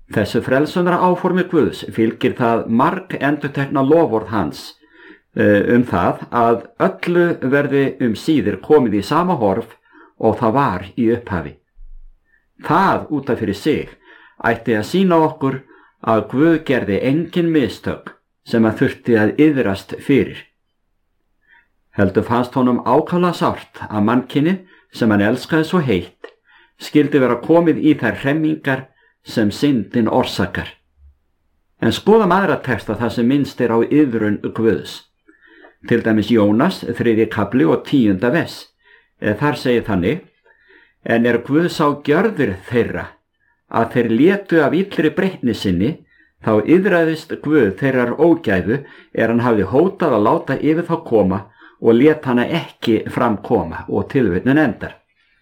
Þessu frelsunar áformi Guðs fylgir það marg endurtekna loforð hans það að öllu verði síðir komið í sama horf og það var í upphafi. Það út af fyrir sig ætti að sýna okkur að Guð gerði engin mistök sem að þurfti að iðrast fyrir. Heldur fannst honum ákaflega sárt að mannkyni sem hann elskaði svo heitt skyldi vera komið í þær hremmingar sem syndin orsakar. En skoðum aðra texta þar sem minnst á iðrun Guðs. Til dæmis Jónas 3. kapli og 10. vers. Þar segir þannig: En Guð sá gjörðir þeirra að þeir létu af illri breytni sinni, þá iðraðist Guð þeirrar ógæfu hann hafði hótað að láta yfir þá koma og lét hana ekki framkoma, og tilvitnun endar.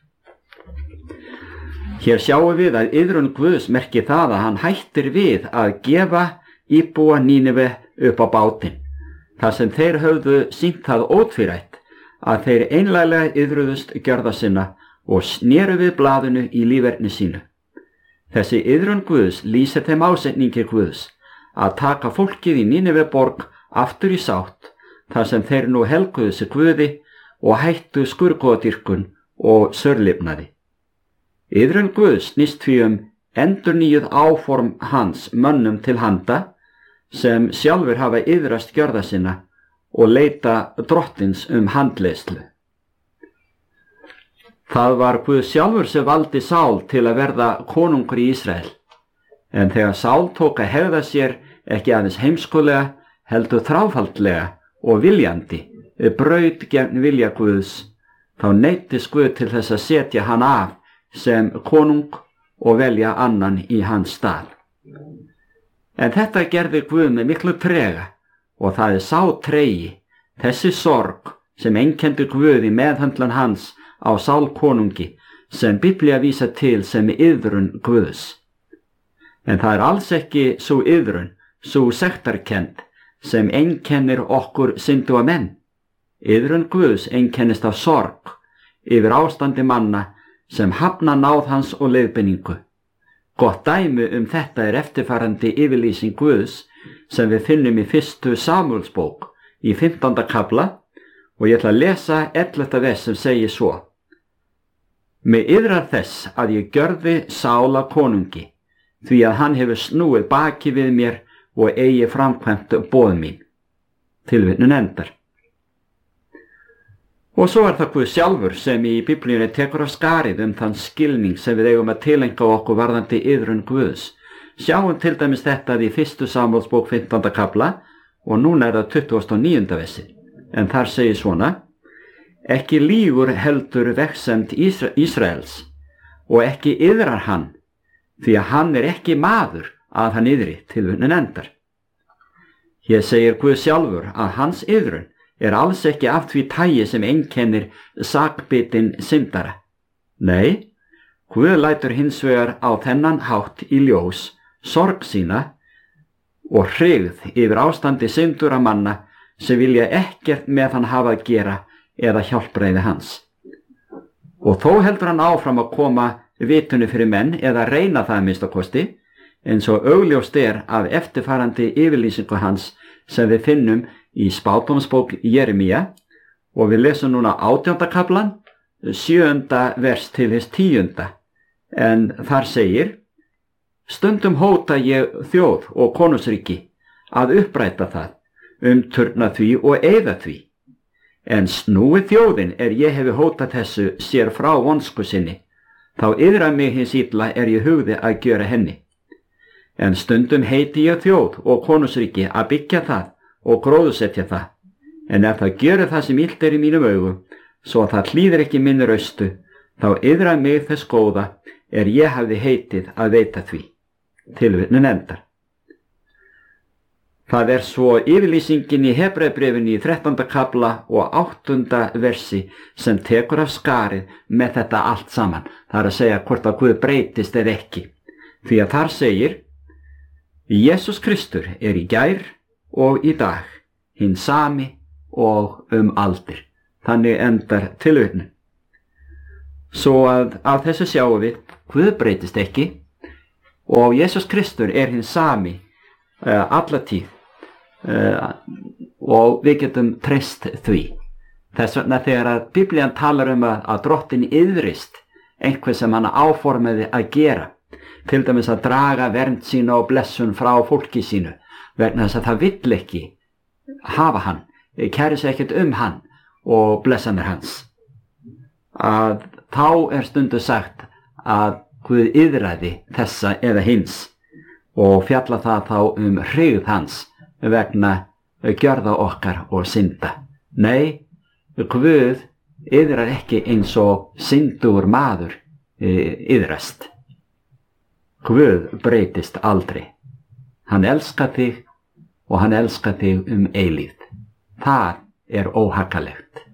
Hér sjáum við að iðrun Guðs merkir það að hann hættir við að gefa íbúa Nínive upp á bátinn, þar sem þeir höfðu sýnt það ótvírætt að þeir einlæglega iðruðust gjörða sinna og sneru við blaðinu í líferni sínu. Þessi iðrun Guðs lýsir þeim ásetningi Guðs að taka fólkið í Nínive borg aftur í sátt, þar sem þeir nú helguðu sig Guði og hættu skurðgoðadýrkun og sörlifnaði. Iðrun Guðs snýst því endurnýjuð áform hans mönnum til handa sem sjálfur hafa iðrast gjörða sinna og leita drottins handleiðslu. Það var Guð sjálfur sem valdi Sál til að verða konungur í Ísrael, en þegar Sál tók að hegða sér ekki aðeins heimskulega heldur þráfaldlega og viljandi braut gegn vilja Guðs, þá neyddist Guð til þess að setja hann af sem konung og velja annan í hans stað. En þetta gerði Guð með miklu trega, og það sá tregi, þessi sorg sem einkenndi Guð í meðhöndlun hans á Sál konungi, sem Biblía vísar til sem iðrun Guðs. En það alls ekki sú iðrun, sú sektarkennd sem einkennir okkur synduga menn. Iðrun Guðs einkennist af sorg yfir ástandi manna sem hafna náð hans og leiðbeiningu. Gott dæmi þetta eftirfarandi yfirlýsing Guðs sem við finnum í 1. Samúelsbók í 15. kafla, og ég ætla að lesa 11. vers sem segir svo: Mig iðrar þess að ég gjörði Sála konungi, því að hann hefur snúið baki við mér og eigi framkvæmt boð mín. Tilvitnun endar. Og svo það Guð sjálfur sem í Biblíunni tekur af skarið þann skilning sem við eigum að tilenga okkur varðandi iðrun Guðs. Sjáum til dæmis þetta í 1. Samúelsbók 15. kafla, og núna það 29. versi. En þar segir svona: Ekki lýgur heldur vegsemd Ísraels, og ekki iðrar hann, því að hann ekki maður að hann iðri. Tilvitnun endar. Hér segir Guð sjálfur að hans iðrun alls ekki af því tagi sem einkennir sakbitin syndara. Nei, Guð lætur hins vegar á þennan hátt í ljós sorg sína og hrygð yfir ástandi syndura manna sem vilja ekkert með hann hafa að gera eða hjálpræði hans. Og þó heldur hann áfram að koma vitunu fyrir menn, eða reyna það að minnstakosti, eins og augljóst af eftirfarandi yfirlýsingu hans sem við finnum í spádómsbók Jeremía, og við lesum núna 18. kaflan, 7. vers til hins 10. En þar segir: Stundum hóta ég þjóð og konungsríki að uppræta það, turna því og eyða því. En snúi þjóðin ég hefi hótað þessu sér frá vonsku sinni, þá iðra mig hins illa ég hugði að gjöra henni. En stundum heiti ég þjóð og konungsríki að byggja það og gróðusetja það, en það gjörir það sem illt í mínum augum, svo að það hlýðir ekki minni raustu, þá iðra mig þess góða ég hafði heitið að veita því. Tilvitnun endar. Það svo yfirlýsingin í Hebreabréfinu í 13. kafla og 8. versi sem tekur af skarið með þetta allt saman. Það að segja hvort að Guð breytist ekki. Því að þar segir: Jesús Kristur í gær og í dag, hinn sami og aldir. Þannig endar tilvitnun. Svo að af þessu sjáum við, Guð breytist ekki, Og Jesus Kristur hinn sami alla tíð og við getum treyst því. Þess vegna þegar að Biblían talar að Drottinn iðrist einhver sem hann áformaði að gera, til dæmis að draga vernd sína og blessun frá fólki sínu, vegna þess að það vill ekki hafa hann, kæri sig ekkert hann og blessanir hans, að þá stundu sagt að Guð iðraði þessa eða hins og fjalla það þá hryggð hans vegna gjörða okkar og synda. Nei, Guð iðrar ekki eins og syndugur maður iðrast. Guð breytist aldrei. Hann elskar þig og hann elskar þig eilífð. Það óhaggalegt.